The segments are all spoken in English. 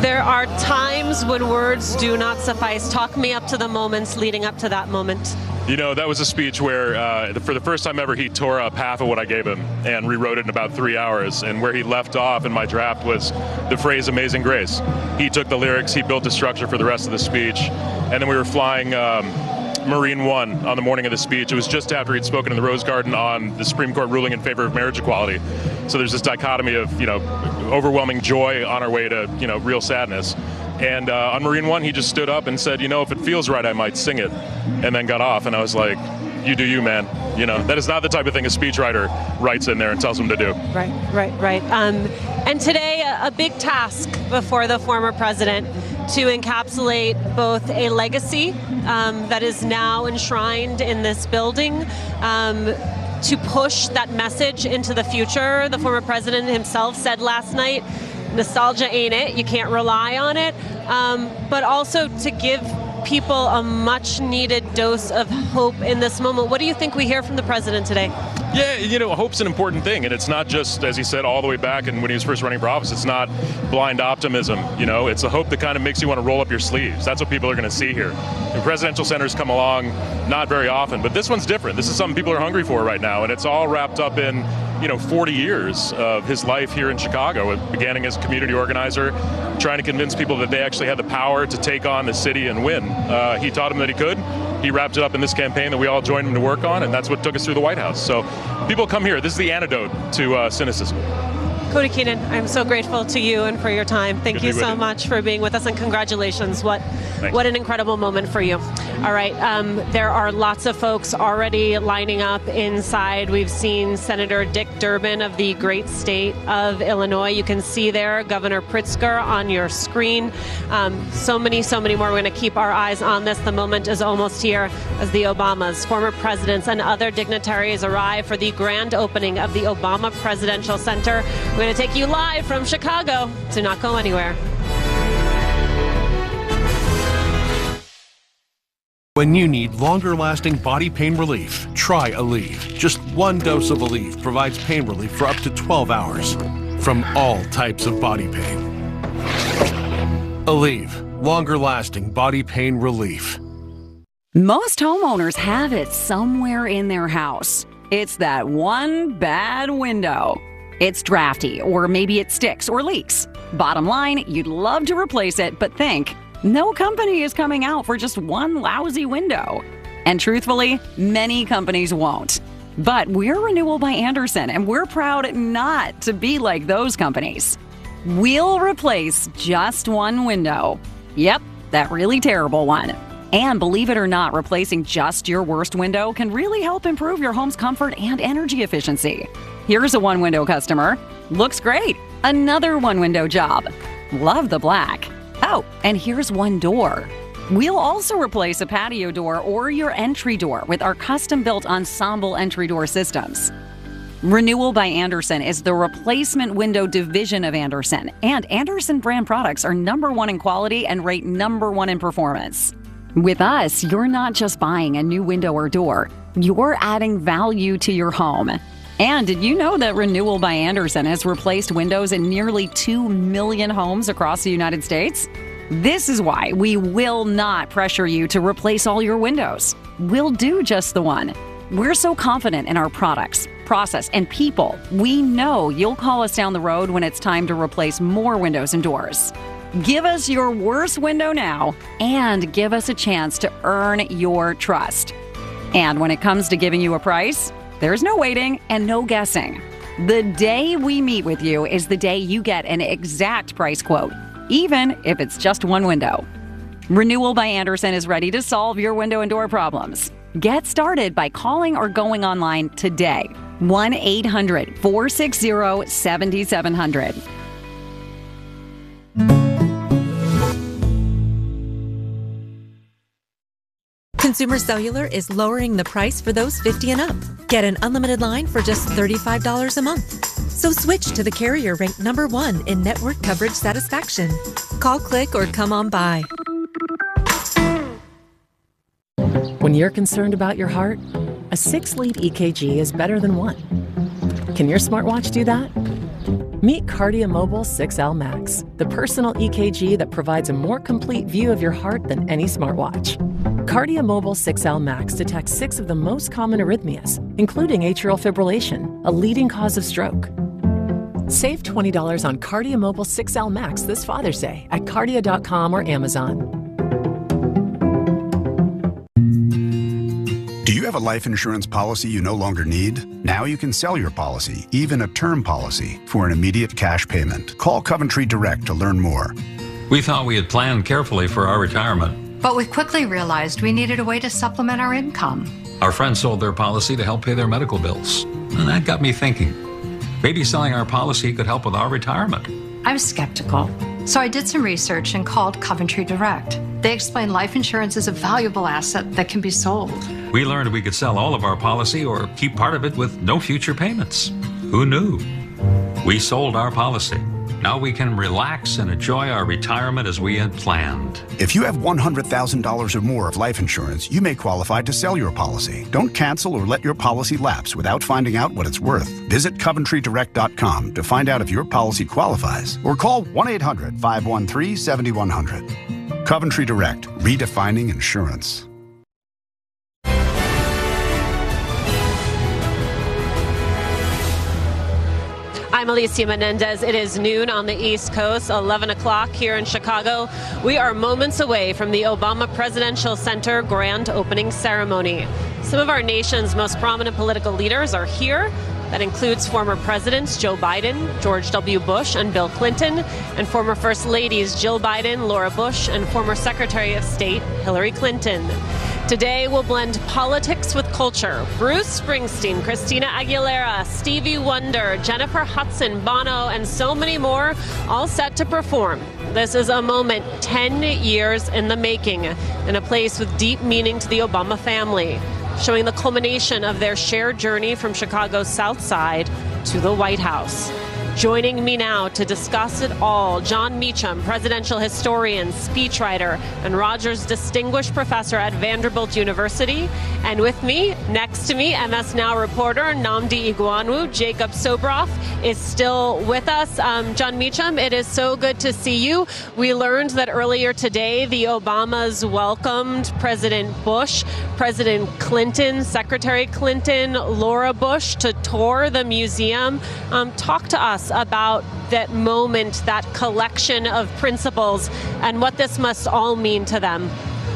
There are times when words do not suffice. Talk me up to the moments leading up to that moment. You know, that was a speech where, for the first time ever, he tore up half of what I gave him and rewrote it in about 3 hours. And where he left off in my draft was the phrase "Amazing Grace." He took the lyrics, he built the structure for the rest of the speech, and then we were flying Marine One on the morning of the speech. It was just after he'd spoken in the Rose Garden on the Supreme Court ruling in favor of marriage equality. So there's this dichotomy of, overwhelming joy on our way to, real sadness. And on Marine One, he just stood up and said, if it feels right, I might sing it, and then got off. And I was like, you do you, man. That is not the type of thing a speechwriter writes in there and tells them to do. Right. And today, a big task before the former president to encapsulate both a legacy that is now enshrined in this building, to push that message into the future. The former president himself said last night, nostalgia ain't it, you can't rely on it, but also to give people a much needed dose of hope in this moment. What do you think we hear from the president today? Yeah, hope's an important thing, and it's not just, as he said all the way back and when he was first running for office, it's not blind optimism, it's a hope that kind of makes you want to roll up your sleeves. That's what people are going to see here. And presidential centers come along not very often, but this one's different. This is something people are hungry for right now, and it's all wrapped up in 40 years of his life here in Chicago, beginning as a community organizer, trying to convince people that they actually had the power to take on the city and win. He taught them that he could. He wrapped it up in this campaign that we all joined him to work on, and that's what took us through the White House. So people come here. This is the antidote to cynicism. Cody Keenan, I'm so grateful to you and for your time. Thank you so much for being with us, and congratulations. What an incredible moment for you. All right, there are lots of folks already lining up inside. We've seen Senator Dick Durbin of the great state of Illinois. You can see there Governor Pritzker on your screen. So many more. We're going to keep our eyes on this. The moment is almost here as the Obamas, former presidents, and other dignitaries arrive for the grand opening of the Obama Presidential Center. We're going to take you live from Chicago, so not go anywhere. When you need longer-lasting body pain relief, try Aleve. Just one dose of Aleve provides pain relief for up to 12 hours from all types of body pain. Aleve, longer-lasting body pain relief. Most homeowners have it somewhere in their house. It's that one bad window. It's drafty, or maybe it sticks or leaks. Bottom line, you'd love to replace it, but think, no company is coming out for just one lousy window. And truthfully, many companies won't. But we're Renewal by Andersen, and we're proud not to be like those companies. We'll replace just one window. Yep, that really terrible one. And believe it or not, replacing just your worst window can really help improve your home's comfort and energy efficiency. Here's a one-window customer. Looks great. Another one-window job. Love the black. Oh, and here's one door. We'll also replace a patio door or your entry door with our custom-built ensemble entry door systems. Renewal by Andersen is the replacement window division of Andersen, and Andersen brand products are #1 in quality and rate #1 in performance. With us, you're not just buying a new window or door, you're adding value to your home. And did you know that Renewal by Andersen has replaced windows in nearly 2 million homes across the United States? This is why we will not pressure you to replace all your windows. We'll do just the one. We're so confident in our products, process, and people. We know you'll call us down the road when it's time to replace more windows and doors. Give us your worst window now and give us a chance to earn your trust. And when it comes to giving you a price, there's no waiting and no guessing. The day we meet with you is the day you get an exact price quote, even if it's just one window. Renewal by Andersen is ready to solve your window and door problems. Get started by calling or going online today. 1-800-460-7700. Consumer Cellular is lowering the price for those 50 and up. Get an unlimited line for just $35 a month. So switch to the carrier ranked #1 in network coverage satisfaction. Call, click, or come on by. When you're concerned about your heart, a 6-lead EKG is better than one. Can your smartwatch do that? Meet Kardia Mobile 6L Max, the personal EKG that provides a more complete view of your heart than any smartwatch. Kardia Mobile 6L Max detects 6 of the most common arrhythmias, including atrial fibrillation, a leading cause of stroke. Save $20 on Kardia Mobile 6L Max this Father's Day at kardia.com or Amazon. Do you have a life insurance policy you no longer need? Now you can sell your policy, even a term policy, for an immediate cash payment. Call Coventry Direct to learn more. We thought we had planned carefully for our retirement. But we quickly realized we needed a way to supplement our income. Our friends sold their policy to help pay their medical bills. And that got me thinking. Maybe selling our policy could help with our retirement. I was skeptical. So I did some research and called Coventry Direct. They explained life insurance is a valuable asset that can be sold. We learned we could sell all of our policy or keep part of it with no future payments. Who knew? We sold our policy. Now we can relax and enjoy our retirement as we had planned. If you have $100,000 or more of life insurance, you may qualify to sell your policy. Don't cancel or let your policy lapse without finding out what it's worth. Visit CoventryDirect.com to find out if your policy qualifies or call 1-800-513-7100. Coventry Direct, redefining insurance. I'm Alicia Menendez. It is noon on the East Coast, 11 o'clock here in Chicago. We are moments away from the Obama Presidential Center grand opening ceremony. Some of our nation's most prominent political leaders are here. That includes former presidents Joe Biden, George W. Bush, and Bill Clinton, and former First Ladies Jill Biden, Laura Bush, and former Secretary of State Hillary Clinton. Today, we'll blend politics with culture. Bruce Springsteen, Christina Aguilera, Stevie Wonder, Jennifer Hudson, Bono, and so many more, all set to perform. This is a moment 10 years in the making, in a place with deep meaning to the Obama family, showing the culmination of their shared journey from Chicago's South Side to the White House. Joining me now to discuss it all, Jon Meacham, presidential historian, speechwriter, and Rogers Distinguished Professor at Vanderbilt University. And with me, next to me, MS Now reporter Nnamdi Igboanwu. Jacob Sobroff is still with us. Jon Meacham, it is so good to see you. We learned that earlier today, the Obamas welcomed President Bush, President Clinton, Secretary Clinton, Laura Bush to tour the museum. Talk to us about that moment, that collection of principles, and what this must all mean to them.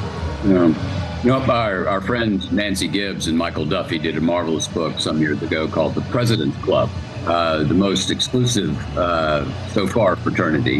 Our friends Nancy Gibbs and Michael Duffy did a marvelous book some years ago called The President's Club, the most exclusive so far fraternity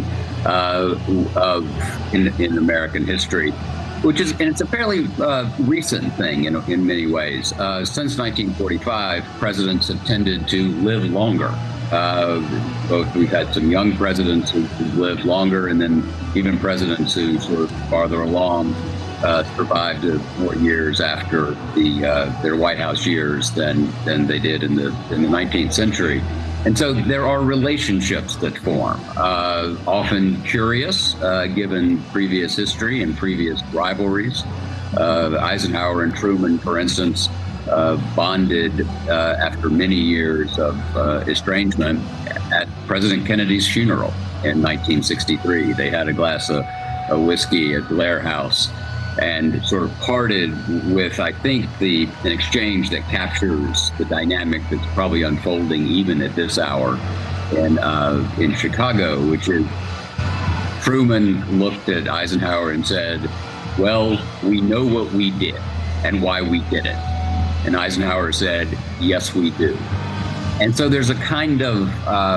in American history. It's a fairly recent thing in many ways. Since 1945, presidents have tended to live longer. We've had some young presidents who've lived longer, and then even presidents who sort of farther along survived more years after their White House years than they did in the 19th century. And so there are relationships that form, often curious, given previous history and previous rivalries. Eisenhower and Truman, for instance, bonded after many years of estrangement at President Kennedy's funeral in 1963. They had a glass of whiskey at Blair House and sort of parted with, I think, an exchange that captures the dynamic that's probably unfolding even at this hour in Chicago, which is Truman looked at Eisenhower and said, "Well, we know what we did and why we did it." And Eisenhower said, "Yes, we do." And so there's a kind of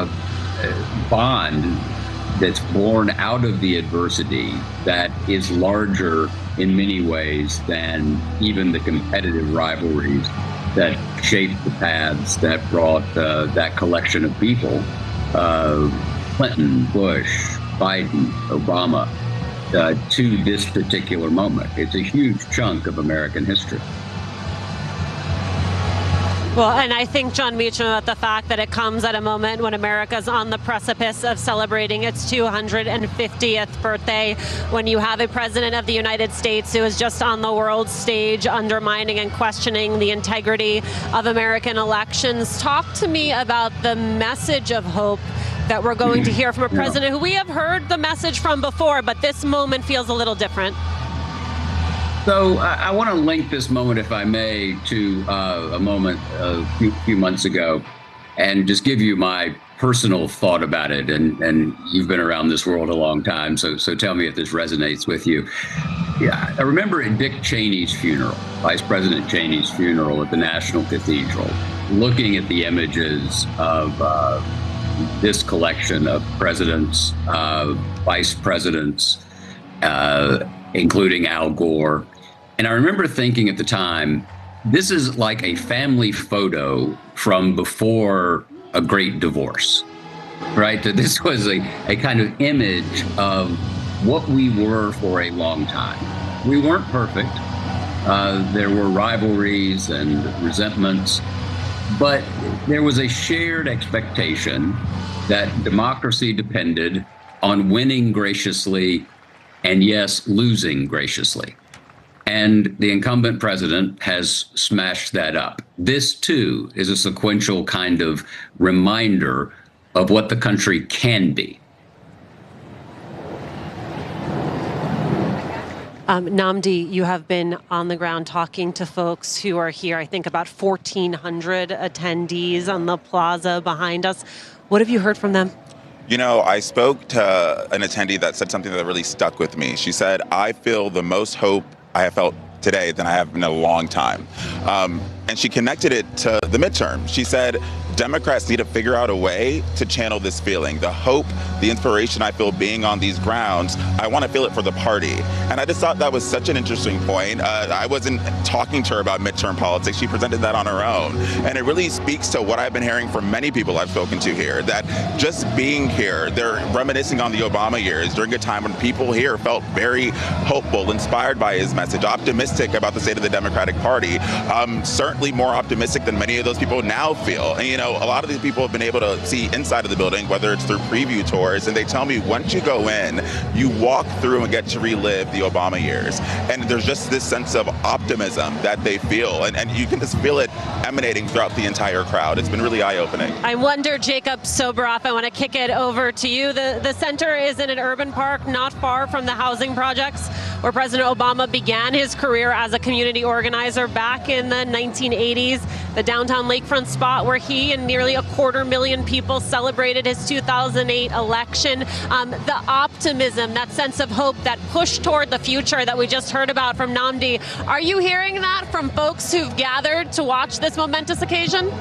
bond that's born out of the adversity that is larger in many ways than even the competitive rivalries that shaped the paths that brought that collection of people, Clinton, Bush, Biden, Obama, to this particular moment. It's a huge chunk of American history. Well, and I think, Jon Meacham, about the fact that it comes at a moment when America's on the precipice of celebrating its 250th birthday, when you have a president of the United States who is just on the world stage undermining and questioning the integrity of American elections. Talk to me about the message of hope that we're going to hear from a president who we have heard the message from before, but this moment feels a little different. So I want to link this moment, if I may, to a moment a few months ago and just give you my personal thought about it. And you've been around this world a long time, so tell me if this resonates with you. Yeah, I remember at Dick Cheney's funeral, Vice President Cheney's funeral at the National Cathedral, looking at the images of this collection of presidents, vice presidents, including Al Gore. And I remember thinking at the time, this is like a family photo from before a great divorce, right? That this was a kind of image of what we were for a long time. We weren't perfect. There were rivalries and resentments, but there was a shared expectation that democracy depended on winning graciously and, yes, losing graciously. And the incumbent president has smashed that up. This, too, is a sequential kind of reminder of what the country can be. Nnamdi, you have been on the ground talking to folks who are here. I think about 1,400 attendees on the plaza behind us. What have you heard from them? You know, I spoke to an attendee that said something that really stuck with me. She said, I feel the most hope I have felt today than I have in a long time. And she connected it to the midterm. She said, Democrats need to figure out a way to channel this feeling, the hope, the inspiration I feel being on these grounds. I want to feel it for the party. And I just thought that was such an interesting point. I wasn't talking to her about midterm politics. She presented that on her own. And it really speaks to what I've been hearing from many people I've spoken to here, that just being here, they're reminiscing on the Obama years during a time when people here felt very hopeful, inspired by his message, optimistic about the state of the Democratic Party, certainly more optimistic than many of those people now feel. And, you know, a lot of these people have been able to see inside of the building, whether it's through preview tours, and they tell me once you go in, you walk through and get to relive the Obama years. And there's just this sense of optimism that they feel, and you can just feel it emanating throughout the entire crowd. It's been really eye-opening. I wonder, Jacob Soboroff, I want to kick it over to you. The center is in an urban park not far from the housing projects where President Obama began his career as a community organizer back in the 1980s, the downtown lakefront spot where he and nearly 250,000 people celebrated his 2008 election. The optimism, that sense of hope, that push toward the future that we just heard about from Nnamdi. Are you hearing that from folks who've gathered to watch this momentous occasion?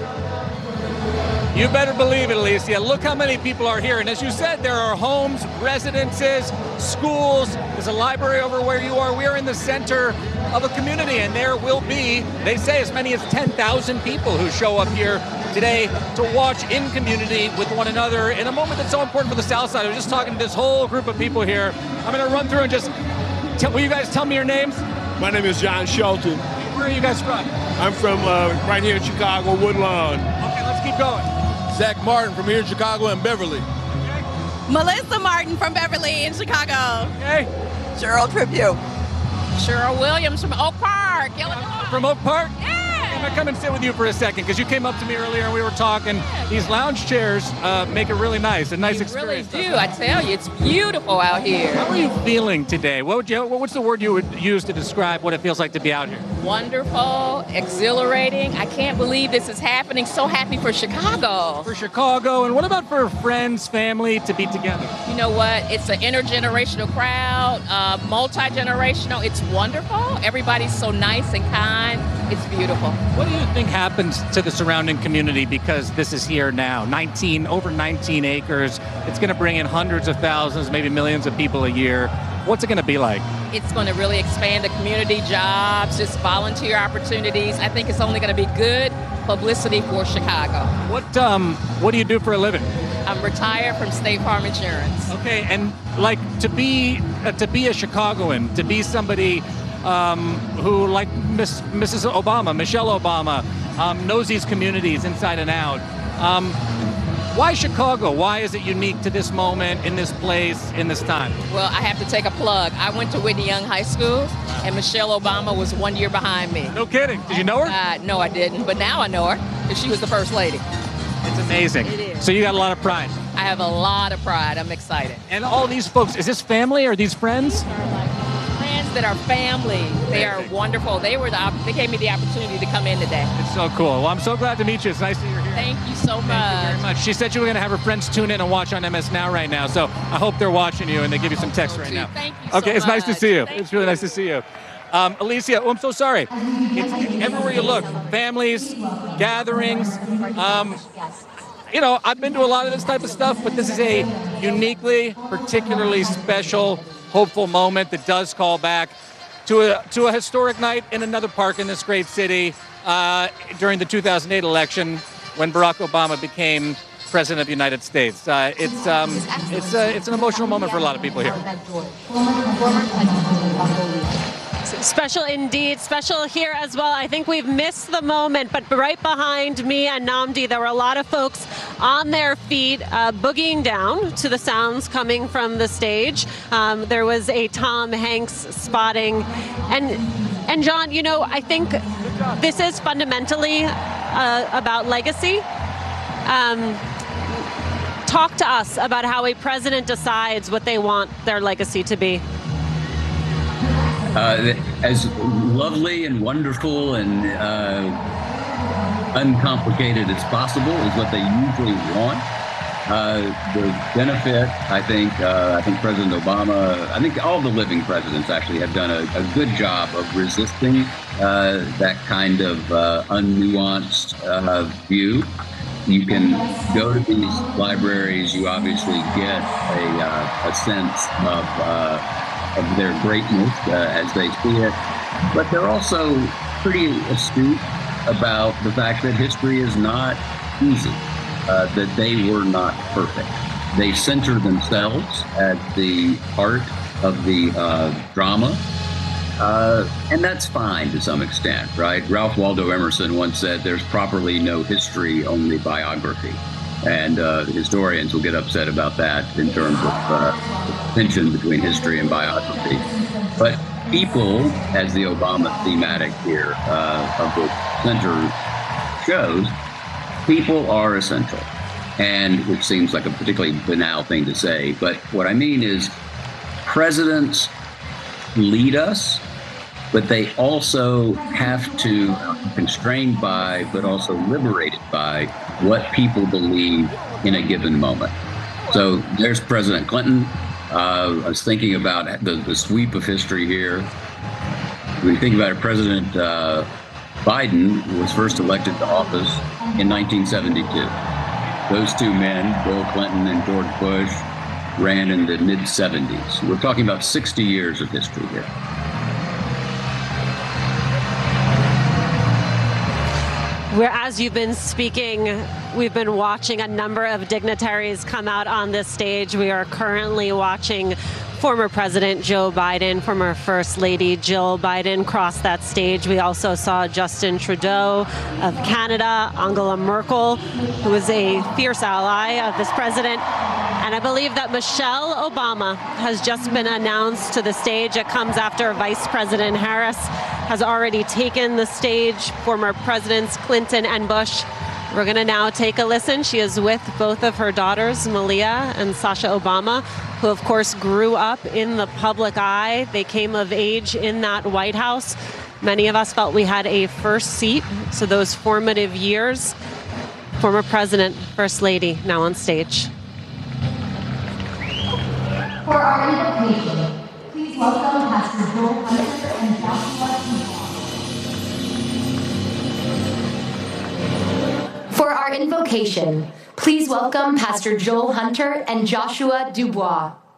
You better believe it, Alicia. Look how many people are here. And as you said, there are homes, residences, schools. There's a library over where you are. We're in the center of a community, and there will be, they say, as many as 10,000 people who show up here today to watch in community with one another in a moment that's so important for the South Side. I was just talking to this whole group of people here. I'm going to run through and just, will you guys tell me your names? My name is John Shelton. Where are you guys from? I'm from right here in Chicago, Woodlawn. Okay, let's keep going. Zach Martin from here in Chicago and Beverly. Okay. Melissa Martin from Beverly in Chicago. Okay. Cheryl Tribute. Cheryl Williams from Oak Park, Illinois. From Oak Park? Yeah. I'm going to come and sit with you for a second because you came up to me earlier and we were talking. These lounge chairs make it really nice, a nice experience. Really do. I tell you, it's beautiful out here. How are you feeling today? What's the word you would use to describe what it feels like to be out here? Wonderful, exhilarating. I can't believe this is happening. So happy for Chicago. For Chicago. And what about for friends, family to be together? You know what? It's an intergenerational crowd, multi-generational. It's wonderful. Everybody's so nice and kind. It's beautiful. What do you think happens to the surrounding community because this is here now? Over 19 acres. It's going to bring in hundreds of thousands, maybe millions of people a year. What's it going to be like? It's going to really expand the community, jobs, just volunteer opportunities. I think it's only going to be good publicity for Chicago. What do you do for a living? I'm retired from State Farm Insurance. Okay, and like to be a Chicagoan, to be somebody who, like Mrs. Obama, Michelle Obama, knows these communities inside and out. Why Chicago? Why is it unique to this moment, in this place, in this time? Well, I have to take a plug. I went to Whitney Young High School, and Michelle Obama was 1 year behind me. No kidding. Did you know her? No, I didn't, but now I know her, because she was the first lady. It's amazing. It is. So you got a lot of pride. I have a lot of pride. I'm excited. And all these folks, is this family or these friends? Friends that are family. They are wonderful. They gave me the opportunity to come in today. It's so cool. Well, I'm so glad to meet you. It's nice that you're here. Thank you so much. Thank you very much. She said she was going to have her friends tune in and watch on MS Now right now, so I hope they're watching you and they give you some text right now. Thank you so Okay, it's nice to see you. Thank It's really nice to see you. Alicia, I'm so sorry. It's everywhere you look, families, gatherings. I've been to a lot of this type of stuff, but this is a uniquely, particularly special, hopeful moment that does call back to a historic night in another park in this great city during the 2008 election when Barack Obama became President of the United States. It's an emotional moment for a lot of people here. Special indeed, special here as well. I think we've missed the moment, but right behind me and Nnamdi, there were a lot of folks on their feet boogieing down to the sounds coming from the stage. There was a Tom Hanks spotting. And John, I think this is fundamentally about legacy. Talk to us about how a president decides what they want their legacy to be. As lovely and wonderful and uncomplicated as possible is what they usually want. The benefit, I think President Obama, I think all the living presidents actually have done a good job of resisting that kind of unnuanced view. You can go to these libraries, you obviously get a sense of their greatness as they see it, but they're also pretty astute about the fact that history is not easy, that they were not perfect. They center themselves at the heart of the drama, and that's fine to some extent, right? Ralph Waldo Emerson once said, "There's properly no history, only biography." And historians will get upset about that in terms of tension between history and biography. But people, as the Obama thematic here of the center shows, people are essential. And which seems like a particularly banal thing to say. But what I mean is presidents lead us, but they also have to be constrained by, but also liberated by, what people believe in a given moment. So there's President Clinton. I was thinking about the sweep of history here. When you think about it, President Biden was first elected to office in 1972. Those two men, Bill Clinton and George Bush, ran in the mid-70s. We're talking about 60 years of history here. As you've been speaking, we've been watching a number of dignitaries come out on this stage. We are currently watching former President Joe Biden, former First Lady Jill Biden cross that stage. We also saw Justin Trudeau of Canada, Angela Merkel, who is a fierce ally of this president. And I believe that Michelle Obama has just been announced to the stage. It comes after Vice President Harris has already taken the stage, former Presidents Clinton and Bush. We're going to now take a listen. She is with both of her daughters, Malia and Sasha Obama, who of course grew up in the public eye. They came of age in that White House. Many of us felt we had a first seat. So those formative years, former President, First Lady, now on stage. For our invitation, please welcome Pastor Joel Hunter and Joshua Dubois. For our invocation, please welcome Pastor Joel Hunter and Joshua Dubois.